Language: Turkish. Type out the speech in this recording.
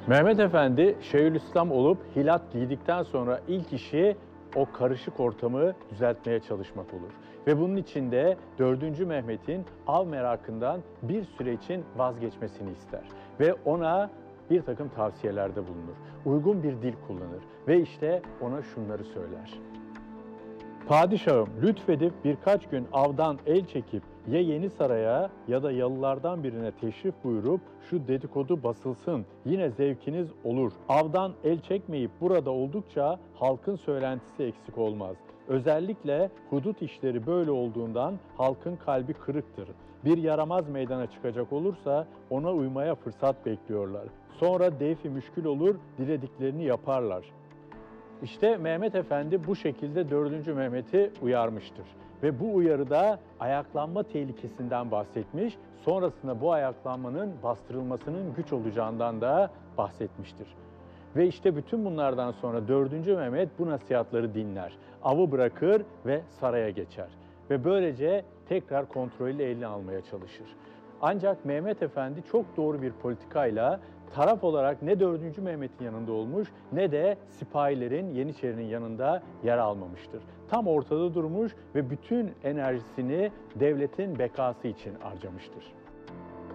Mehmet Efendi Şeyhülislam olup hilat giydikten sonra ilk işi o karışık ortamı düzeltmeye çalışmak olur. Ve bunun için de 4. Mehmet'in av merakından bir süre için vazgeçmesini ister. Ve ona bir takım tavsiyelerde bulunur. Uygun bir dil kullanır ve işte ona şunları söyler. Padişahım, lütfedip birkaç gün avdan el çekip ya Yeni Saray'a ya da Yalılardan birine teşrif buyurup şu dedikodu basılsın, yine zevkiniz olur. Avdan el çekmeyip burada oldukça halkın söylentisi eksik olmaz. Özellikle hudut işleri böyle olduğundan halkın kalbi kırıktır. Bir yaramaz meydana çıkacak olursa ona uymaya fırsat bekliyorlar. Sonra defi müşkül olur, dilediklerini yaparlar. İşte Mehmet Efendi bu şekilde 4. Mehmet'i uyarmıştır. Ve bu uyarıda ayaklanma tehlikesinden bahsetmiş, sonrasında bu ayaklanmanın bastırılmasının güç olacağından da bahsetmiştir. Ve işte bütün bunlardan sonra 4. Mehmet bu nasihatları dinler. Avı bırakır ve saraya geçer. Ve böylece tekrar kontrolü eline almaya çalışır. Ancak Mehmet Efendi çok doğru bir politikayla taraf olarak ne 4. Mehmet'in yanında olmuş ne de sipahilerin Yeniçerinin yanında yer almamıştır. Tam ortada durmuş ve bütün enerjisini devletin bekası için harcamıştır.